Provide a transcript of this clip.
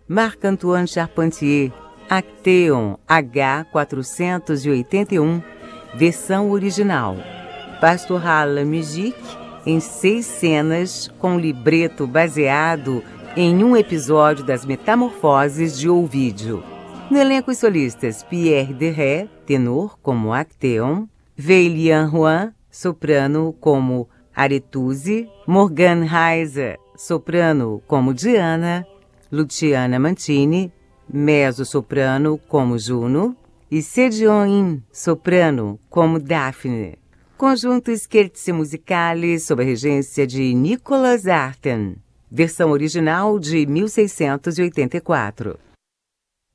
Marc-Antoine Charpentier, Actéon H481, versão original. Pastoral La Musique, em 6 cenas, com libreto baseado em um episódio das Metamorfoses de Ovídio. No elenco, os solistas Pierre Deray, tenor, como Actéon, Veilian Juan, soprano, como Arethusa, Morgane Heiser, soprano, como Diana, Luciana Mantini, mezzo-soprano, como Juno, e Sejong In, soprano, como Daphne. Conjunto Scherzi Musicali, sob a regência de Nicholas Arden. Versão original de 1684.